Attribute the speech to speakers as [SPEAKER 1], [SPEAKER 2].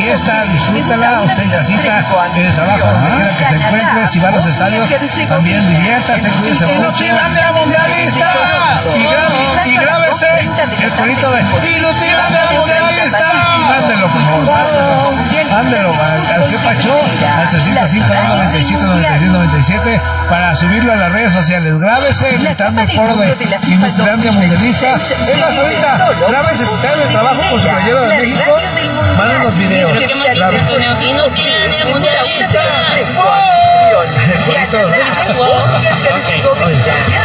[SPEAKER 1] fiesta, disfrútala, usted en casita, en el trabajo, donde quiera que se encuentre, si va a los estadios, también diviértase, cuídese mucho. ¡Ilutilandia Mundialista! Y grábese el corito de ¡Ilutilandia Mundialista! Mándelo, por favor, mándelo al que pachó, al 305-97-96-97, para subirlo a las redes sociales. Grábese gritando el coro de Ilutilandia Mundialista. Es más, ahorita, grábese si está en el trabajo con su playera de México, manden los videos.
[SPEAKER 2] Ilutilandia Mundialista.
[SPEAKER 1] ¡Wow!